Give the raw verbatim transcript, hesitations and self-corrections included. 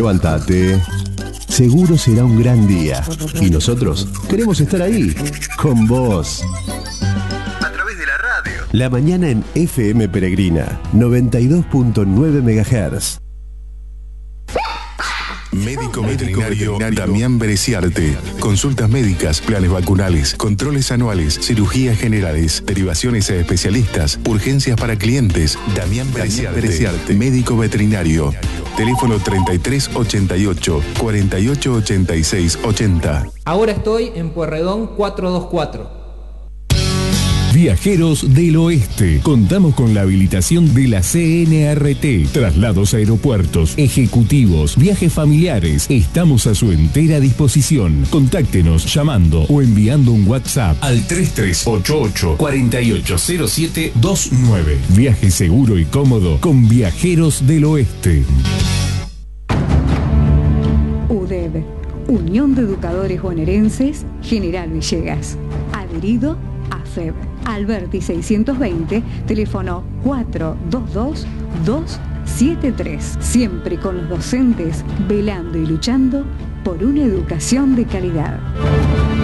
Levántate. Seguro será un gran día. Y nosotros queremos estar ahí, con vos. A través de la radio. La mañana en F M Peregrina, noventa y dos punto nueve megahertz. Médico veterinario Damián Bereciarte. Consultas médicas, planes vacunales, controles anuales, cirugías generales, derivaciones a especialistas, urgencias para clientes. Damián Bereciarte, médico veterinario. Teléfono treinta y tres ochenta y ocho, cuarenta y ocho ochenta y seis ochenta. Ahora estoy en Pueyrredón cuatrocientos veinticuatro. Viajeros del Oeste. Contamos con la habilitación de la C N R T. Traslados a aeropuertos, ejecutivos, viajes familiares. Estamos a su entera disposición. Contáctenos llamando o enviando un WhatsApp al tres tres ocho ocho, cuatro ocho cero siete dos nueve. Viaje seguro y cómodo con Viajeros del Oeste. U D E B, Unión de Educadores Bonaerenses, General Villegas. Adherido a F E B. Alberti seiscientos veinte, teléfono cuatro dos dos, dos siete tres. Siempre con los docentes velando y luchando por una educación de calidad.